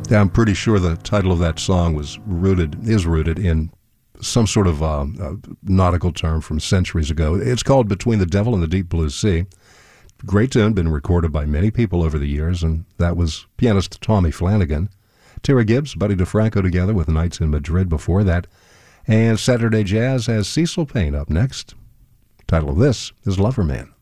Yeah, I'm pretty sure the title of that song is rooted in some sort of nautical term from centuries ago. It's called Between the Devil and the Deep Blue Sea. Great tune, been recorded by many people over the years, and that was pianist Tommy Flanagan. Terry Gibbs, Buddy DeFranco together with Nights in Madrid before that. And Saturday Jazz has Cecil Payne up next. Title of this is Loverman.